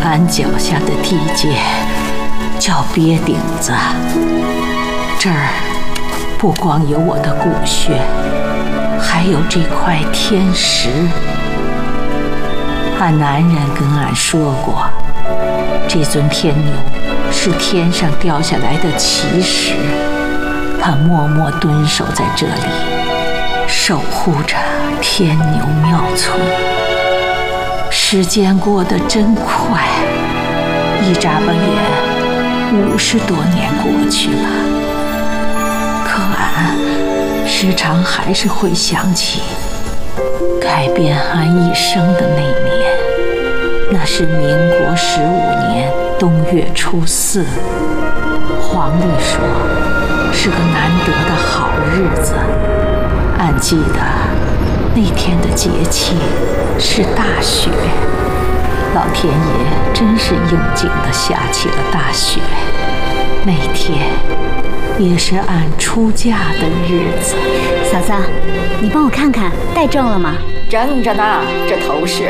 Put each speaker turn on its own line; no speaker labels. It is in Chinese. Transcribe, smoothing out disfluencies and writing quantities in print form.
俺脚下的地界叫鳖顶子，这儿不光有我的骨血，还有这块天石。俺男人跟俺说过，这尊天牛是天上掉下来的奇石，他默默蹲守在这里，守护着天牛庙村。时间过得真快，一眨巴眼50多年过去了。可俺时常还是会想起改变俺一生的那年，那是民国15年冬月初4，皇帝说是个难得的好日子。俺记得那天的节气是大雪，老天爷真是应景地下起了大雪。那天也是俺出嫁的日子。
嫂子，你帮我看看戴正了吗？
正着呢，这头饰